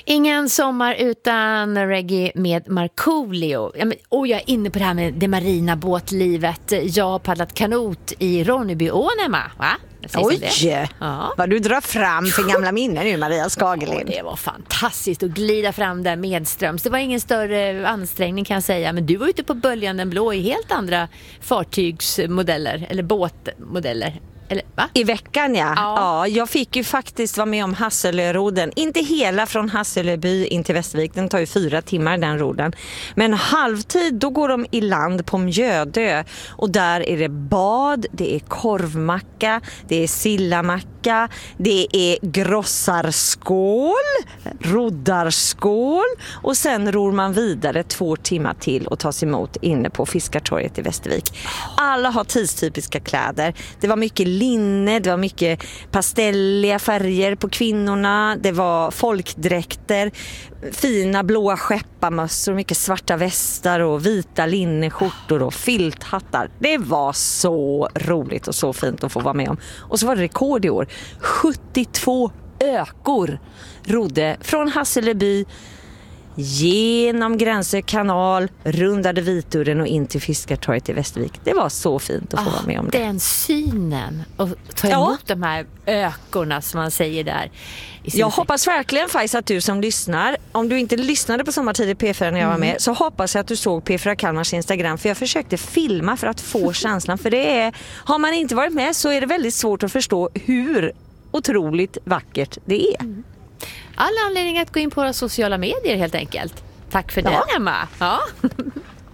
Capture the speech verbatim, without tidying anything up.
Ingen sommar utan reggae med Markoolio. Ja, men, och jag är inne på det här med det marina båtlivet. Jag har paddlat kanot i Ronnebyån, Emma, va? Oj, ja. Vad du drar fram för gamla minnen nu, Maria Skagerlind. Ja, det var fantastiskt att glida fram där medströms. Det var ingen större ansträngning kan jag säga. Men du var ute på Böljan den blå i helt andra fartygsmodeller eller båtmodeller. Eller, va? I veckan, ja. ja. Ja. Jag fick ju faktiskt vara med om Hasselöroden. Inte hela från Hasselöby in till Västervik. Den tar ju fyra timmar, den roden. Men halvtid, då går de i land på Mjödö. Och där är det bad, det är korvmacka, det är sillamacka, det är grossarskål, roddarskål. Och sen ror man vidare två timmar till och tas emot inne på Fiskartorget i Västervik. Alla har tidstypiska kläder. Det var mycket linne, det var mycket pastelliga färger på kvinnorna, det var folkdräkter, fina blåa skepparmössor, mycket svarta västar och vita linneskjortor och filthattar. Det var så roligt och så fint att få vara med om. Och så var det rekord i år. sjuttiotvå ökor rodde från Hasselöby genom Gränsö kanal, rundade Viturren och in till Fiskartorget i Västervik. Det var så fint att få oh, vara med om det. Den synen och ta emot ja. de här ökorna som man säger där. Jag hoppas verkligen faktiskt att du som lyssnar, om du inte lyssnade på Sommartid i P fyra när jag var med, mm. så hoppas jag att du såg P fyra Kalmars Instagram, för jag försökte filma för att få känslan, för det är, har man inte varit med så är det väldigt svårt att förstå hur otroligt vackert det är. Mm. All anledning att gå in på våra sociala medier helt enkelt. Tack för ja. den, Emma. Ja.